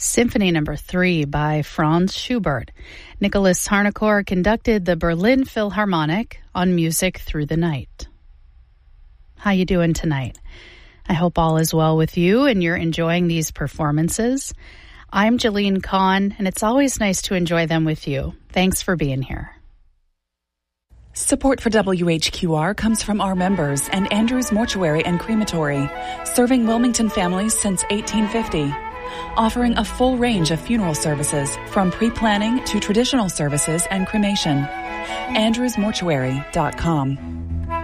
Symphony No. 3 by Franz Schubert. Nicholas Harnoncourt conducted the Berlin Philharmonic on Music Through the Night. How you doing tonight? I hope all is well with you and you're enjoying these performances. I'm Jalene Kahn, and it's always nice to enjoy them with you. Thanks for being here. Support for WHQR comes from our members and Andrews Mortuary and Crematory, serving Wilmington families since 1850. Offering a full range of funeral services, from pre-planning to traditional services and cremation. AndrewsMortuary.com.